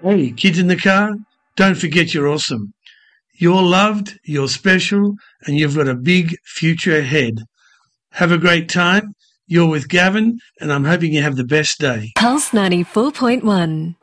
Hey, kids in the car, don't forget you're awesome. You're loved, you're special, and you've got a big future ahead. Have a great time. You're with Gavin, and I'm hoping you have the best day. Pulse 94.1.